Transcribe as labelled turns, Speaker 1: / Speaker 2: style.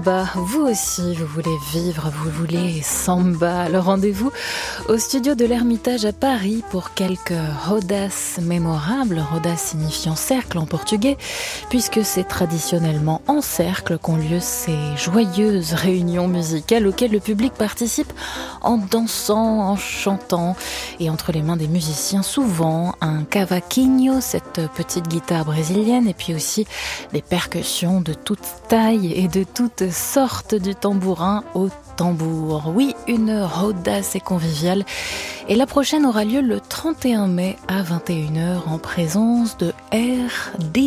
Speaker 1: samba. Vous aussi, vous voulez vivre, vous voulez samba. Le rendez-vous au studio de l'Ermitage à Paris pour quelques rodas mémorables. Rodas signifiant cercle en portugais, puisque c'est traditionnellement en cercle qu'ont lieu ces joyeuses réunions musicales auxquelles le public participe en dansant, en chantant et entre les mains des musiciens, souvent un cavaquinho, cette petite guitare brésilienne, et puis aussi des percussions de toute taille et de toutes sortes, du tambourin au tambour. Oui, une roda assez conviviale. Et la prochaine aura lieu le 31 mai à 21h en présence de R.D.